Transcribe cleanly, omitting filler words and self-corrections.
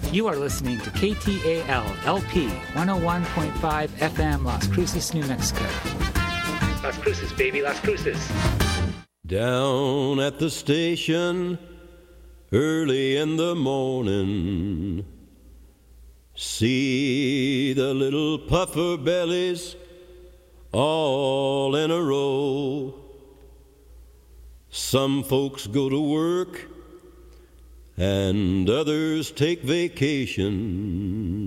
You are listening to KTAL LP 101.5 FM Las Cruces, New Mexico. Las Cruces, baby, Las Cruces. Down at the station early in the morning, see the little puffer bellies all in a row. Some folks go to work and others take vacation.